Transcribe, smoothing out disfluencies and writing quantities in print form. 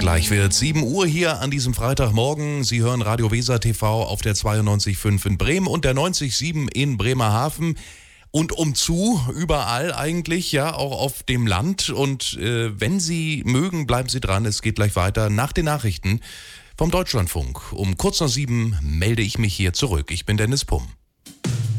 Gleich wird 7 Uhr hier an diesem Freitagmorgen. Sie hören Radio Weser TV auf der 92.5 in Bremen und der 90.7 in Bremerhaven. Und umzu, überall eigentlich, ja, auch auf dem Land. Und wenn Sie mögen, bleiben Sie dran. Es geht gleich weiter nach den Nachrichten vom Deutschlandfunk. Um kurz nach 7 melde ich mich hier zurück. Ich bin Dennis Pumm.